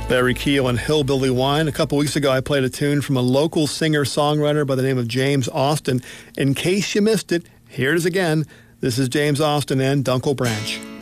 Barry Keel and Hillbilly Wine. A couple weeks ago, I played a tune from a local singer-songwriter by the name of James Austin. In case you missed it, here it is again. This is James Austin and Dunkel Branch.